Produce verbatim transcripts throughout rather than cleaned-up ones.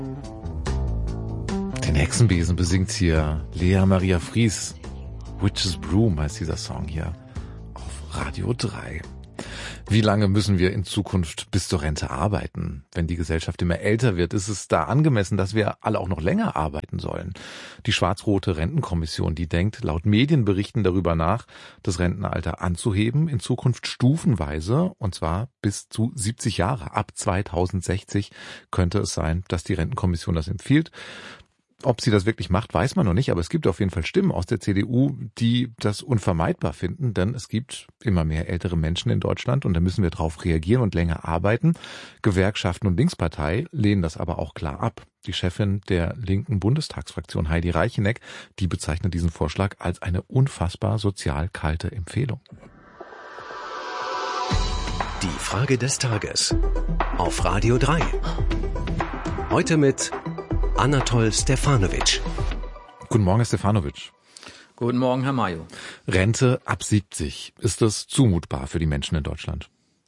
Den Hexenbesen besingt hier Lea Maria Fries. Witch's Broom heißt dieser Song hier auf Radio drei. Wie lange müssen wir in Zukunft bis zur Rente arbeiten? Wenn die Gesellschaft immer älter wird, ist es da angemessen, dass wir alle auch noch länger arbeiten sollen. Die schwarz-rote Rentenkommission, die denkt laut Medienberichten darüber nach, das Rentenalter anzuheben, in Zukunft stufenweise, und zwar bis zu siebzig Jahre. Ab zweitausendsechzig könnte es sein, dass die Rentenkommission das empfiehlt. Ob sie das wirklich macht, weiß man noch nicht, aber es gibt auf jeden Fall Stimmen aus der C D U, die das unvermeidbar finden, denn es gibt immer mehr ältere Menschen in Deutschland und da müssen wir drauf reagieren und länger arbeiten. Gewerkschaften und Linkspartei lehnen das aber auch klar ab. Die Chefin der linken Bundestagsfraktion Heidi Reicheneck, die bezeichnet diesen Vorschlag als eine unfassbar sozial kalte Empfehlung. Die Frage des Tages auf Radio drei. Heute mit Anatol Stefanovic. Guten Morgen, Herr Stefanovic. Guten Morgen, Herr Mayo. Rente ab siebzig. Ist das zumutbar für die Menschen in Deutschland?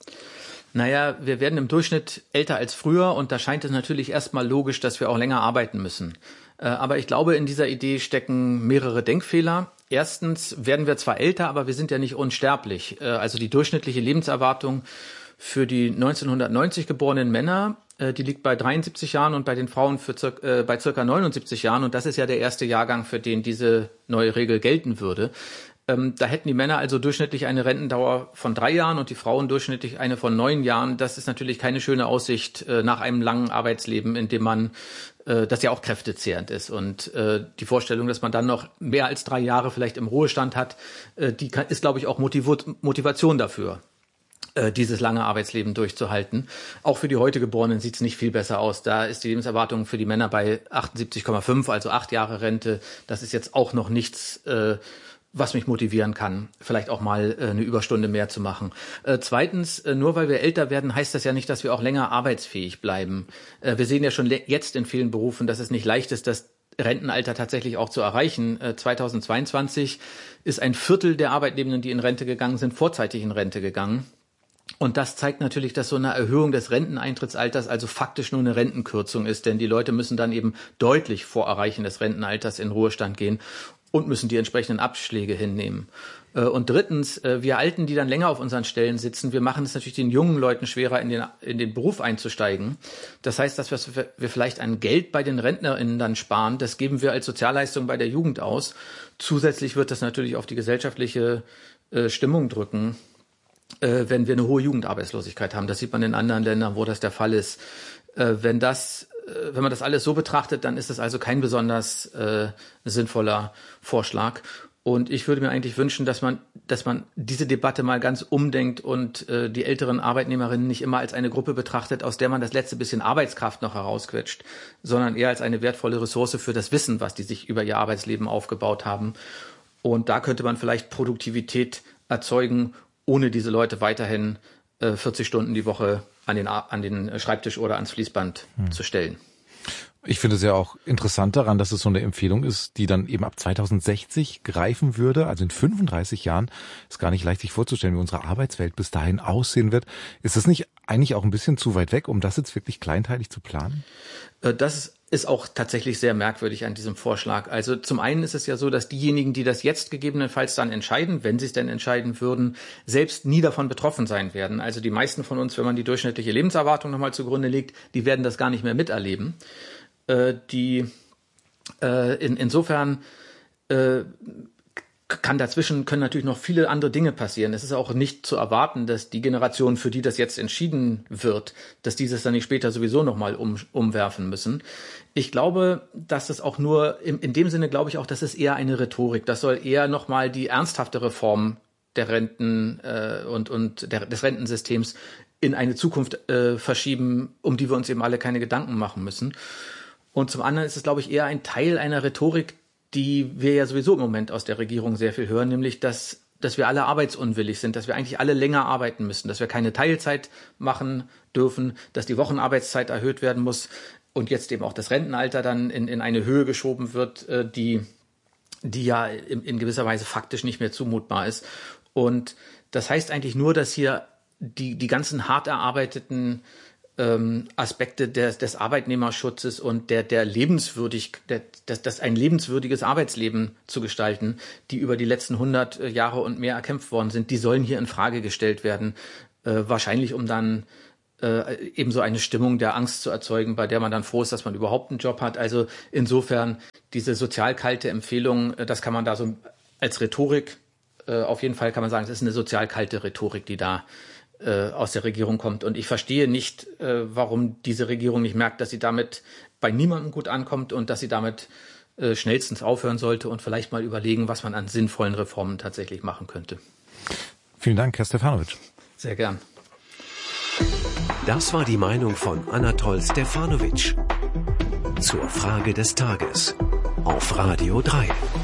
Naja, wir werden im Durchschnitt älter als früher und da scheint es natürlich erstmal logisch, dass wir auch länger arbeiten müssen. Aber ich glaube, in dieser Idee stecken mehrere Denkfehler. Erstens werden wir zwar älter, aber wir sind ja nicht unsterblich. Also die durchschnittliche Lebenserwartung für die neunzehnhundertneunzig geborenen Männer, die liegt bei dreiundsiebzig Jahren und bei den Frauen für circa, äh, bei circa neunundsiebzig Jahren. Und das ist ja der erste Jahrgang, für den diese neue Regel gelten würde. Ähm, da hätten die Männer also durchschnittlich eine Rentendauer von drei Jahren und die Frauen durchschnittlich eine von neun Jahren. Das ist natürlich keine schöne Aussicht äh, nach einem langen Arbeitsleben, in dem man, äh, das ja auch kräftezehrend ist. Und äh, die Vorstellung, dass man dann noch mehr als drei Jahre vielleicht im Ruhestand hat, äh, die kann, ist, glaube ich, auch Motiv- Motivation dafür, dieses lange Arbeitsleben durchzuhalten. Auch für die heute Geborenen sieht es nicht viel besser aus. Da ist die Lebenserwartung für die Männer bei achtundsiebzig Komma fünf, also acht Jahre Rente. Das ist jetzt auch noch nichts, äh, was mich motivieren kann, vielleicht auch mal äh, eine Überstunde mehr zu machen. Äh, zweitens, äh, nur weil wir älter werden, heißt das ja nicht, dass wir auch länger arbeitsfähig bleiben. Äh, wir sehen ja schon le- jetzt in vielen Berufen, dass es nicht leicht ist, das Rentenalter tatsächlich auch zu erreichen. Äh, zweitausendzweiundzwanzig ist ein Viertel der Arbeitnehmenden, die in Rente gegangen sind, vorzeitig in Rente gegangen. Und das zeigt natürlich, dass so eine Erhöhung des Renteneintrittsalters also faktisch nur eine Rentenkürzung ist, denn die Leute müssen dann eben deutlich vor Erreichen des Rentenalters in Ruhestand gehen und müssen die entsprechenden Abschläge hinnehmen. Und drittens, wir Alten, die dann länger auf unseren Stellen sitzen, wir machen es natürlich den jungen Leuten schwerer, in den, in den Beruf einzusteigen. Das heißt, dass wir vielleicht an Geld bei den RentnerInnen dann sparen, das geben wir als Sozialleistung bei der Jugend aus. Zusätzlich wird das natürlich auf die gesellschaftliche äh, Stimmung drücken, wenn wir eine hohe Jugendarbeitslosigkeit haben. Das sieht man in anderen Ländern, wo das der Fall ist. Wenn das, wenn man das alles so betrachtet, dann ist das also kein besonders äh, sinnvoller Vorschlag. Und ich würde mir eigentlich wünschen, dass man, dass man diese Debatte mal ganz umdenkt und äh, die älteren Arbeitnehmerinnen nicht immer als eine Gruppe betrachtet, aus der man das letzte bisschen Arbeitskraft noch herausquetscht, sondern eher als eine wertvolle Ressource für das Wissen, was die sich über ihr Arbeitsleben aufgebaut haben. Und da könnte man vielleicht Produktivität erzeugen, ohne diese Leute weiterhin äh, vierzig Stunden die Woche an den, an den Schreibtisch oder ans Fließband hm. zu stellen. Ich finde es ja auch interessant daran, dass es so eine Empfehlung ist, die dann eben ab zweitausendsechzig greifen würde. Also in fünfunddreißig Jahren ist gar nicht leicht sich vorzustellen, wie unsere Arbeitswelt bis dahin aussehen wird. Ist das nicht eigentlich auch ein bisschen zu weit weg, um das jetzt wirklich kleinteilig zu planen? Das ist auch tatsächlich sehr merkwürdig an diesem Vorschlag. Also zum einen ist es ja so, dass diejenigen, die das jetzt gegebenenfalls dann entscheiden, wenn sie es denn entscheiden würden, selbst nie davon betroffen sein werden. Also die meisten von uns, wenn man die durchschnittliche Lebenserwartung nochmal zugrunde legt, die werden das gar nicht mehr miterleben. Äh, die äh, in, insofern äh, kann dazwischen können natürlich noch viele andere Dinge passieren. Es ist auch nicht zu erwarten, dass die Generation, für die das jetzt entschieden wird, dass dieses dann nicht später sowieso nochmal um, umwerfen müssen. Ich glaube, dass das auch nur, in, in dem Sinne glaube ich auch, das ist eher eine Rhetorik. Das soll eher nochmal die ernsthafte Reform der Renten äh, und, und der, des Rentensystems in eine Zukunft äh, verschieben, um die wir uns eben alle keine Gedanken machen müssen. Und zum anderen ist es, glaube ich, eher ein Teil einer Rhetorik, die wir ja sowieso im Moment aus der Regierung sehr viel hören, nämlich, dass, dass wir alle arbeitsunwillig sind, dass wir eigentlich alle länger arbeiten müssen, dass wir keine Teilzeit machen dürfen, dass die Wochenarbeitszeit erhöht werden muss und jetzt eben auch das Rentenalter dann in, in eine Höhe geschoben wird, die, die ja in, in gewisser Weise faktisch nicht mehr zumutbar ist. Und das heißt eigentlich nur, dass hier die, die ganzen hart erarbeiteten ähm, Aspekte des, des Arbeitnehmerschutzes und der, der lebenswürdig, der, das, das ein lebenswürdiges Arbeitsleben zu gestalten, die über die letzten hundert Jahre und mehr erkämpft worden sind, die sollen hier in Frage gestellt werden, äh, wahrscheinlich um dann äh, eben so eine Stimmung der Angst zu erzeugen, bei der man dann froh ist, dass man überhaupt einen Job hat. Also insofern diese sozial kalte Empfehlung, äh, das kann man da so als Rhetorik, äh, auf jeden Fall kann man sagen, es ist eine sozial kalte Rhetorik, die da aus der Regierung kommt. Und ich verstehe nicht, äh, warum diese Regierung nicht merkt, dass sie damit bei niemandem gut ankommt und dass sie damit äh, schnellstens aufhören sollte und vielleicht mal überlegen, was man an sinnvollen Reformen tatsächlich machen könnte. Vielen Dank, Herr Stefanovic. Sehr gern. Das war die Meinung von Anatol Stefanovic zur Frage des Tages auf Radio drei.